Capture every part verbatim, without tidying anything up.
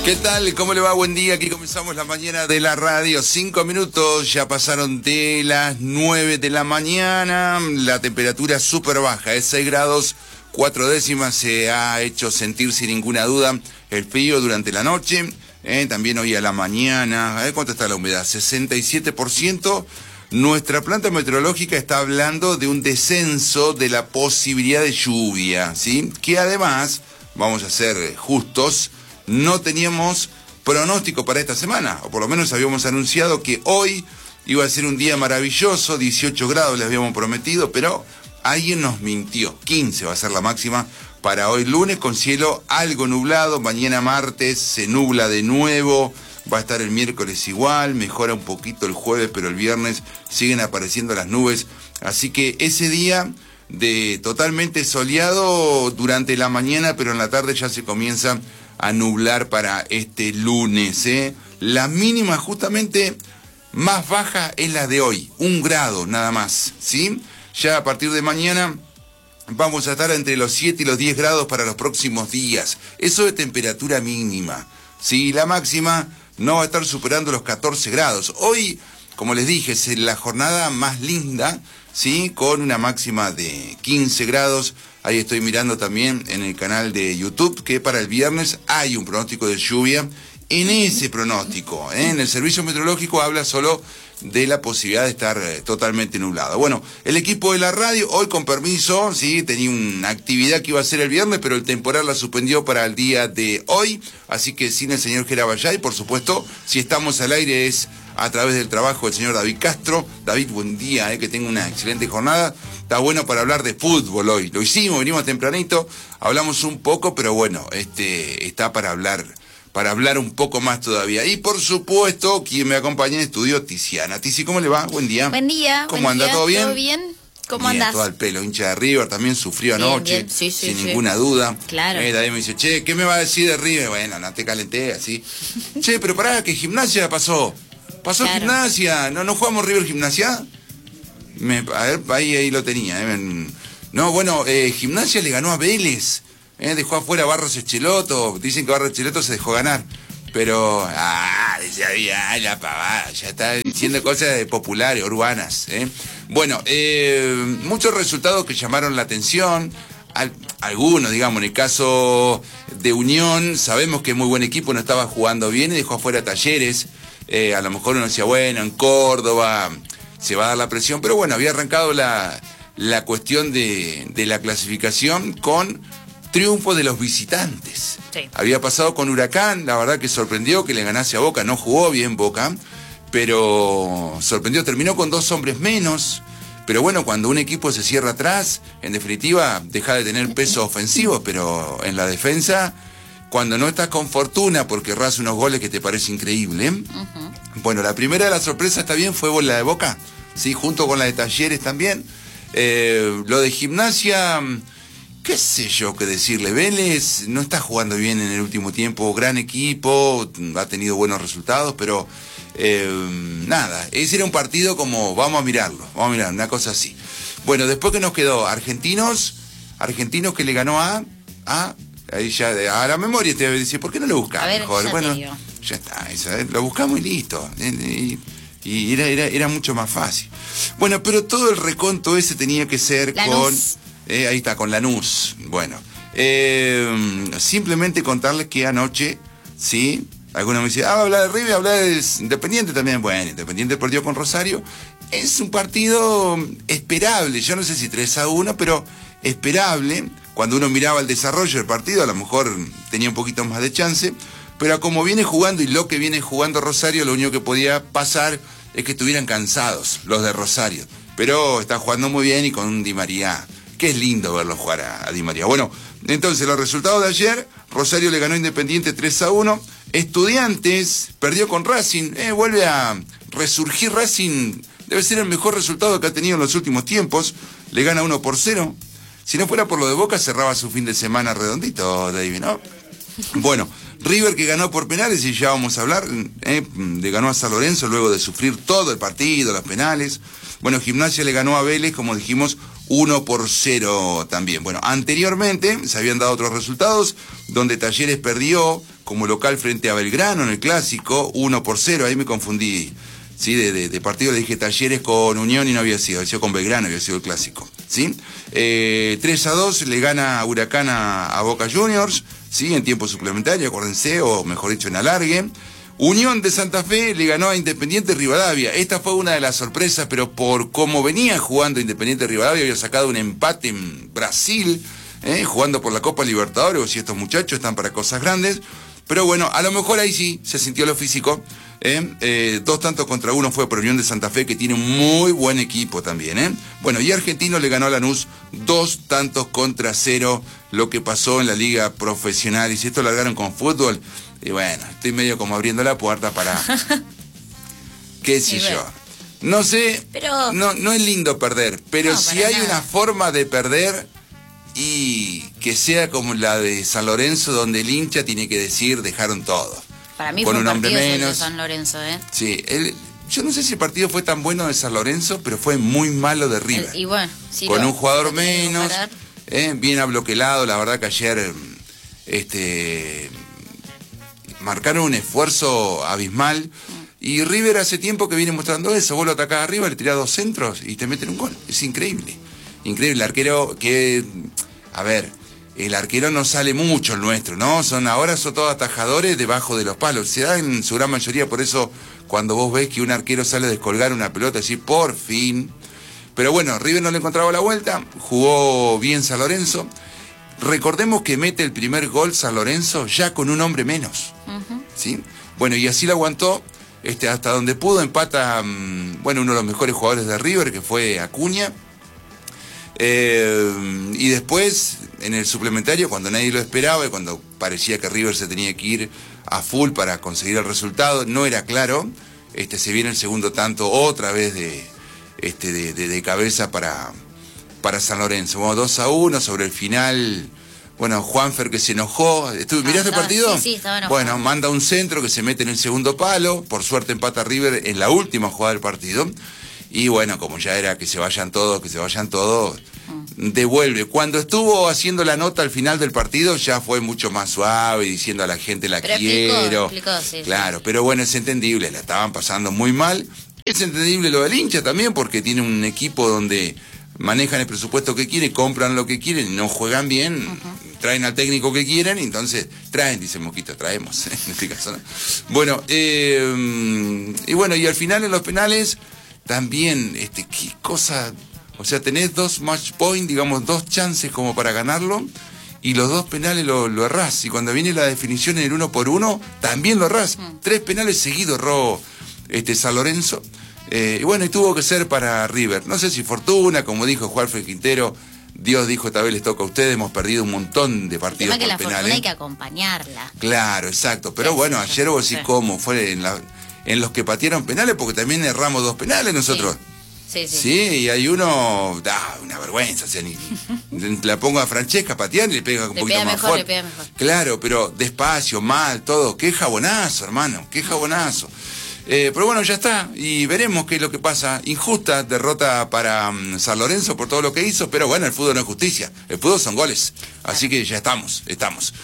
¿Qué tal? ¿Cómo le va? Buen día. Aquí comenzamos la mañana de la radio. Cinco minutos, ya pasaron de las nueve de la mañana. La temperatura súper baja, es seis grados, cuatro décimas. Se ha hecho sentir sin ninguna duda el frío durante la noche. Eh, también hoy a la mañana. A ver cuánto está la humedad, sesenta y siete por ciento. Nuestra planta meteorológica está hablando de un descenso de la posibilidad de lluvia, ¿sí? Que además, vamos a ser justos, no teníamos pronóstico para esta semana, o por lo menos habíamos anunciado que hoy iba a ser un día maravilloso, dieciocho grados les habíamos prometido, pero alguien nos mintió. quince va a ser la máxima para hoy lunes, con cielo algo nublado. Mañana martes se nubla de nuevo, va a estar el miércoles igual, mejora un poquito el jueves, pero el viernes siguen apareciendo las nubes, así que ese día de totalmente soleado durante la mañana, pero en la tarde ya se comienza a nublar para este lunes, ¿eh? La mínima justamente más baja es la de hoy, un grado nada más, ¿sí? Ya a partir de mañana vamos a estar entre los siete y los diez grados para los próximos días. Eso de temperatura mínima, ¿sí? La máxima no va a estar superando los catorce grados. Hoy, como les dije, es la jornada más linda, ¿sí? Con una máxima de quince grados. Ahí estoy mirando también en el canal de YouTube que para el viernes hay un pronóstico de lluvia. En ese pronóstico, ¿eh? En el servicio meteorológico habla solo de la posibilidad de estar eh, totalmente nublado. Bueno, el equipo de la radio, hoy con permiso, sí, tenía una actividad que iba a ser el viernes, pero el temporal la suspendió para el día de hoy, así que sin el señor Gerabayay, por supuesto, si estamos al aire es a través del trabajo del señor David Castro. David, buen día, eh, que tenga una excelente jornada. Está bueno para hablar de fútbol hoy. Lo hicimos, venimos tempranito, hablamos un poco, pero bueno, este está para hablar, para hablar un poco más todavía. Y por supuesto, quien me acompaña en estudio, Tiziana. Tizi, ¿cómo le va? Buen día. Buen día. ¿Cómo buen anda? día, ¿Todo bien? ¿Todo bien? ¿Cómo bien, andás? todo al pelo, hincha de River, también sufrió Bien, anoche, bien. Sí, sí, sin sí. ninguna duda. Claro. Eh, David me dice, che, ¿qué me va a decir de River? Bueno, no te calenté así. Che, pero pará, que Gimnasia pasó. Pasó Claro. Gimnasia. ¿No, no jugamos River Gimnasia? Me, a ver, ahí, ahí lo tenía. Eh. No, bueno, eh, Gimnasia le ganó a Vélez. Eh, dejó afuera a Barros Echeloto. Dicen que Barros Echeloto se dejó ganar. Pero, ah, ya, ya, la pavada, ya está diciendo cosas de populares, urbanas, ¿eh? Bueno, eh, muchos resultados que llamaron la atención, al, algunos, digamos, en el caso de Unión, sabemos que es muy buen equipo, no estaba jugando bien y dejó afuera a Talleres, eh, a lo mejor uno decía, bueno, en Córdoba se va a dar la presión, pero bueno, había arrancado la, la cuestión de, de la clasificación con triunfo de los visitantes. Sí. Había pasado con Huracán, la verdad que sorprendió que le ganase a Boca, no jugó bien Boca, pero sorprendió, terminó con dos hombres menos, pero bueno, cuando un equipo se cierra atrás, en definitiva, deja de tener peso ofensivo, pero en la defensa, cuando no estás con fortuna porque erras unos goles que te parece increíble. Uh-huh. Bueno, la primera de las sorpresas también fue la de Boca, sí, junto con la de Talleres también. Eh, lo de Gimnasia, qué sé yo qué decirle, Vélez no está jugando bien en el último tiempo, gran equipo, ha tenido buenos resultados, pero eh, nada, ese era un partido como vamos a mirarlo, vamos a mirar, una cosa así. Bueno, después que nos quedó Argentinos, Argentinos que le ganó a, a ahí ya de, a la memoria te voy a decir, ¿por qué no lo buscamos? A ver, mejor? ya Bueno, te digo. ya está, eso, ¿eh? Lo buscamos y listo. Y, y era, era, era mucho más fácil. Bueno, pero todo el reconto ese tenía que ser Lanús. con... Eh, ahí está, con Lanús. Bueno, eh, simplemente contarles que anoche, ¿sí? Algunos me dicen, ah, habla de River, habla de Independiente también. Bueno, Independiente perdió con Rosario. Es un partido esperable, yo no sé si tres a uno, pero esperable. Cuando uno miraba el desarrollo del partido, a lo mejor tenía un poquito más de chance. Pero como viene jugando y lo que viene jugando Rosario, lo único que podía pasar es que estuvieran cansados los de Rosario. Pero está jugando muy bien y con un Di María, que es lindo verlo jugar a, a Di María. Bueno, entonces los resultados de ayer, Rosario le ganó a Independiente tres a uno, Estudiantes perdió con Racing, eh, vuelve a resurgir Racing, debe ser el mejor resultado que ha tenido en los últimos tiempos, le gana uno por cero, si no fuera por lo de Boca cerraba su fin de semana redondito, David, ¿no? Bueno, River que ganó por penales, y ya vamos a hablar, eh, le ganó a San Lorenzo luego de sufrir todo el partido, los penales. Bueno, Gimnasia le ganó a Vélez, como dijimos, uno por cero también. Bueno, anteriormente se habían dado otros resultados, donde Talleres perdió como local frente a Belgrano en el Clásico, uno por cero, ahí me confundí. Sí, de, de, de partido le dije Talleres con Unión y no había sido, había sido con Belgrano, había sido el Clásico, ¿sí? Eh, tres a dos le gana Huracán a, a Boca Juniors, ¿sí? En tiempo suplementario, acuérdense, o mejor dicho, en alargue. Unión de Santa Fe le ganó a Independiente Rivadavia. Esta fue una de las sorpresas, pero por cómo venía jugando Independiente Rivadavia, había sacado un empate en Brasil, ¿eh? Jugando por la Copa Libertadores, si estos muchachos están para cosas grandes. Pero bueno, a lo mejor ahí sí se sintió lo físico. ¿eh? Eh, dos tantos contra uno fue por Unión de Santa Fe, que tiene un muy buen equipo también. ¿eh? Bueno, y Argentino le ganó a Lanús dos tantos contra cero, lo que pasó en la liga profesional. Y si esto largaron con fútbol, y bueno, estoy medio como abriendo la puerta para... qué sé yo. Bueno. No sé, pero... no, no es lindo perder, pero no, si hay nada. Una forma de perder... y que sea como la de San Lorenzo, donde el hincha tiene que decir dejaron todo. Para mí con fue un, un hombre partido menos. De San Lorenzo, ¿eh? Sí, el, yo no sé si el partido fue tan bueno de San Lorenzo, pero fue muy malo de River. El, y bueno, sí, con lo, un jugador menos, eh, bien abloquelado. La verdad que ayer este, marcaron un esfuerzo abismal. Mm. Y River hace tiempo que viene mostrando eso. Vos lo atacás arriba, le tirás dos centros y te meten un gol. Es increíble. Increíble. El arquero que... A ver, el arquero no sale mucho el nuestro, ¿no? Son ahora son todos atajadores debajo de los palos. Se da en su gran mayoría, por eso cuando vos ves que un arquero sale a descolgar una pelota, decís, por fin. Pero bueno, River no le encontraba la vuelta, jugó bien San Lorenzo. Recordemos que mete el primer gol San Lorenzo ya con un hombre menos, uh-huh. ¿sí? Bueno, y así lo aguantó este, hasta donde pudo, empata, bueno, uno de los mejores jugadores de River, que fue Acuña. Eh, y después, en el suplementario, cuando nadie lo esperaba y cuando parecía que River se tenía que ir a full para conseguir el resultado, no era claro, este, se viene el segundo tanto otra vez de, este, de, de, de cabeza para, para San Lorenzo. Bueno, dos a uno sobre el final. Bueno, Juanfer que se enojó. ¿Tú, ¿Miraste el partido? Sí, sí, estaba enojado. Bueno, manda un centro que se mete en el segundo palo. Por suerte empata River en la última jugada del partido. Y bueno, como ya era que se vayan todos, que se vayan todos, mm. devuelve. Cuando estuvo haciendo la nota al final del partido, ya fue mucho más suave, diciendo a la gente la pero quiero. Explicó, explicó, sí, claro, sí. Pero bueno, es entendible, la estaban pasando muy mal. Es entendible lo del hincha también, porque tiene un equipo donde manejan el presupuesto que quieren, compran lo que quieren y no juegan bien, uh-huh. traen al técnico que quieren, y entonces traen, dice Mosquito, traemos, en este caso, ¿no? Bueno, eh, y bueno, y al final en los penales... También, este, qué cosa, o sea, tenés dos match point, digamos, dos chances como para ganarlo, y los dos penales lo, lo errás, y cuando viene la definición en el uno por uno, también lo errás. Mm. Tres penales seguidos erró este, San Lorenzo, eh, y bueno, y tuvo que ser para River. No sé si fortuna, como dijo Juanfer Quintero, Dios dijo, esta vez les toca a ustedes, hemos perdido un montón de partidos por penales. Que la fortuna hay que acompañarla. Claro, exacto, pero sí, bueno, sí, ayer vos decís sí. cómo fue en la... en los que patearon penales, porque también erramos dos penales nosotros. Sí, sí. Sí, sí y hay uno, da, una vergüenza, o sea, ni, la pongo a Francesca a patear y le pega un le poquito pega más mejor, fuerte. Le pega mejor. Claro, pero despacio, mal, todo. Qué jabonazo, hermano, qué jabonazo. Eh, pero bueno, ya está, y veremos qué es lo que pasa. Injusta derrota para um, San Lorenzo por todo lo que hizo, pero bueno, el fútbol no es justicia, el fútbol son goles, así que ya estamos, estamos.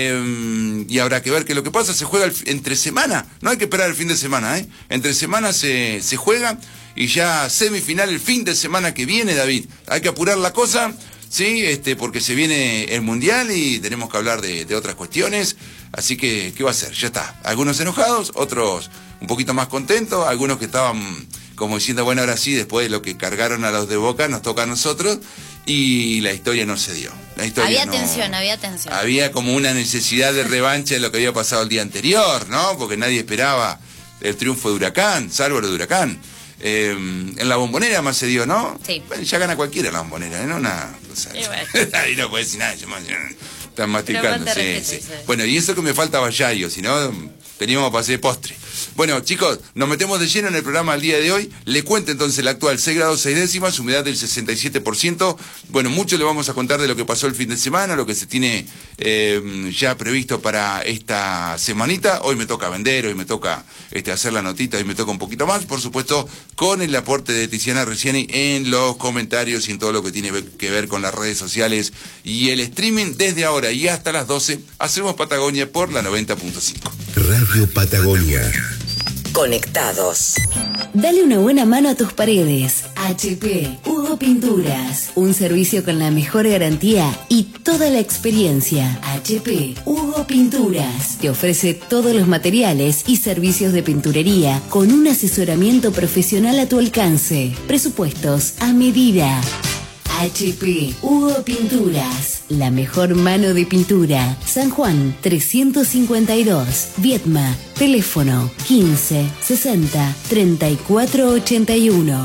Eh, y habrá que ver qué es lo que pasa. Se juega el, entre semana, no hay que esperar el fin de semana, ¿eh? Entre semana se, se juega, y ya semifinal el fin de semana que viene, David. Hay que apurar la cosa, sí, este, porque se viene el Mundial y tenemos que hablar de, de otras cuestiones, así que, ¿qué va a ser? Ya está, algunos enojados, otros un poquito más contentos, algunos que estaban como diciendo, bueno, ahora sí, después de lo que cargaron a los de Boca, nos toca a nosotros, y la historia no se dio. La historia había no, tensión, había tensión. Había como una necesidad de revancha de lo que había pasado el día anterior, ¿no? Porque nadie esperaba el triunfo de Huracán, salvo lo de Huracán. Eh, en la Bombonera más se dio, ¿no? Sí. Bueno, ya gana cualquiera en la Bombonera, ¿no? Una cosa. Ahí no puede decir nada, están masticando, sí, sí. Bueno, y eso que me falta Vallario, si no... teníamos para hacer postre. Bueno, chicos, nos metemos de lleno en el programa del día de hoy. Le cuento entonces el actual seis grados seis décimas, humedad del sesenta y siete por ciento. Bueno, mucho le vamos a contar de lo que pasó el fin de semana, lo que se tiene eh, ya previsto para esta semanita. Hoy me toca vender, hoy me toca este, hacer la notita, hoy me toca un poquito más, por supuesto, con el aporte de Tiziana Ricciani en los comentarios y en todo lo que tiene que ver con las redes sociales y el streaming. Desde ahora y hasta las doce, hacemos Patagonia por la noventa punto cinco. Radio Patagonia. Conectados. Dale una buena mano a tus paredes. H P Hugo Pinturas. Un servicio con la mejor garantía y toda la experiencia. H P Hugo Pinturas. Te ofrece todos los materiales y servicios de pinturería con un asesoramiento profesional a tu alcance. Presupuestos a medida. H P Hugo Pinturas, la mejor mano de pintura. San Juan trescientos cincuenta y dos, Viedma, teléfono quince sesenta treinta y cuatro ochenta y uno.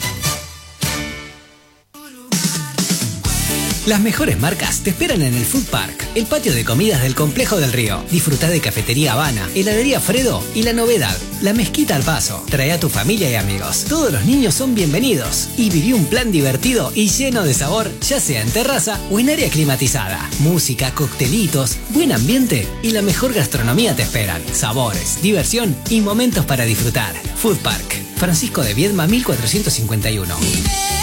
Las mejores marcas te esperan en el Food Park, el patio de comidas del Complejo del Río. Disfrutá de Cafetería Habana, Heladería Fredo y la novedad, la Mezquita al Paso. Trae a tu familia y amigos. Todos los niños son bienvenidos. Y viví un plan divertido y lleno de sabor, ya sea en terraza o en área climatizada. Música, coctelitos, buen ambiente y la mejor gastronomía te esperan. Sabores, diversión y momentos para disfrutar. Food Park, Francisco de Viedma mil cuatrocientos cincuenta y uno.